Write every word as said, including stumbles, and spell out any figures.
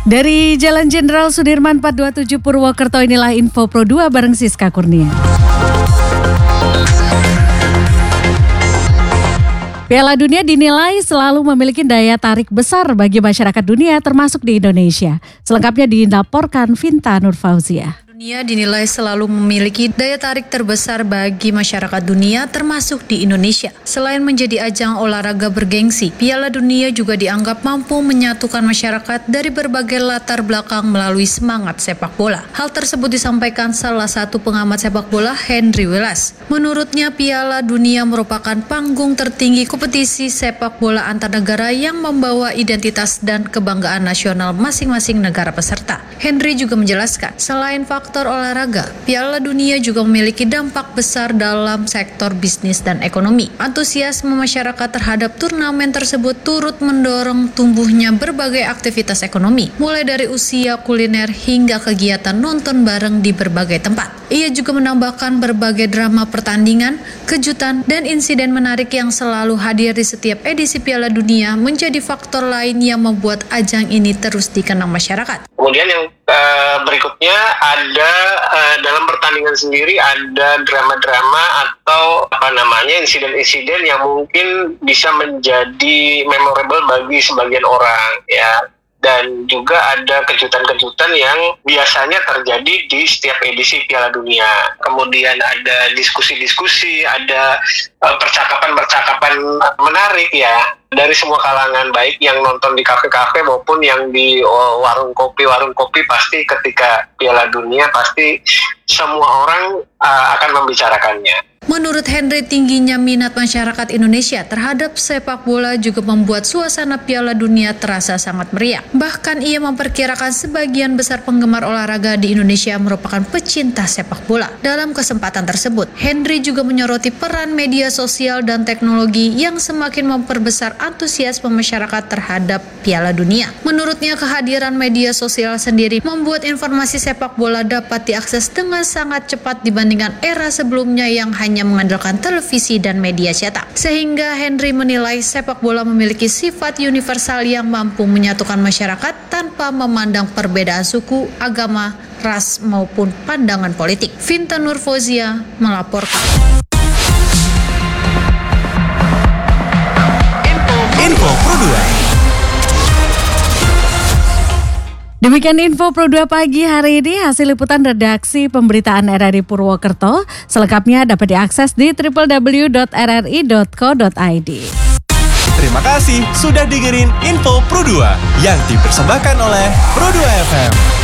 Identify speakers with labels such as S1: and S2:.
S1: Dari Jalan Jenderal Sudirman empat dua tujuh Purwokerto, inilah Info Pro dua bareng Siska Kurnia. Piala Dunia dinilai selalu memiliki daya tarik besar bagi masyarakat dunia termasuk di Indonesia. Selengkapnya dilaporkan Vinta Nurfauzia.
S2: Dunia dinilai selalu memiliki daya tarik terbesar bagi masyarakat dunia termasuk di Indonesia. Selain menjadi ajang olahraga bergengsi, Piala Dunia juga dianggap mampu menyatukan masyarakat dari berbagai latar belakang melalui semangat sepak bola. Hal tersebut disampaikan salah satu pengamat sepak bola, Henry Welas. Menurutnya, Piala Dunia merupakan panggung tertinggi kompetisi sepak bola antar negara yang membawa identitas dan kebanggaan nasional masing-masing negara peserta. Henry juga menjelaskan, selain faktor Faktor olahraga, Piala Dunia juga memiliki dampak besar dalam sektor bisnis dan ekonomi. Antusiasme masyarakat terhadap turnamen tersebut turut mendorong tumbuhnya berbagai aktivitas ekonomi, mulai dari usia kuliner hingga kegiatan nonton bareng di berbagai tempat. Ia juga menambahkan berbagai drama pertandingan, kejutan, dan insiden menarik yang selalu hadir di setiap edisi Piala Dunia menjadi faktor lain yang membuat ajang ini terus dikenang masyarakat.
S3: Kemudian yang uh, berikutnya ada uh, dalam pertandingan sendiri ada drama-drama atau apa namanya insiden-insiden yang mungkin bisa menjadi memorable bagi sebagian orang ya. Dan juga ada kejutan-kejutan yang biasanya terjadi di setiap edisi Piala Dunia. Kemudian ada diskusi-diskusi, ada uh, percakapan-percakapan menarik ya dari semua kalangan, baik yang nonton di kafe-kafe maupun yang di uh, warung kopi, warung kopi pasti ketika Piala Dunia pasti semua orang uh, akan membicarakannya.
S2: Menurut Henry, tingginya minat masyarakat Indonesia terhadap sepak bola juga membuat suasana Piala Dunia terasa sangat meriah. Bahkan ia memperkirakan sebagian besar penggemar olahraga di Indonesia merupakan pecinta sepak bola. Dalam kesempatan tersebut, Henry juga menyoroti peran media sosial dan teknologi yang semakin memperbesar antusiasme masyarakat terhadap Piala Dunia. Menurutnya, kehadiran media sosial sendiri membuat informasi sepak bola dapat diakses dengan sangat cepat dibandingkan era sebelumnya yang hanya hanya mengandalkan televisi dan media cetak. Sehingga Henry menilai sepak bola memiliki sifat universal yang mampu menyatukan masyarakat tanpa memandang perbedaan suku, agama, ras maupun pandangan politik. Vinta Nurfauzia melaporkan.
S4: Info Pro dua.
S1: Demikian Info Pro dua pagi hari ini, hasil liputan redaksi pemberitaan R R I Purwokerto. Selengkapnya dapat diakses di w w w dot r r i dot co dot i d.
S4: Terima kasih sudah dengerin Info Pro dua yang dipersembahkan oleh Pro dua F M.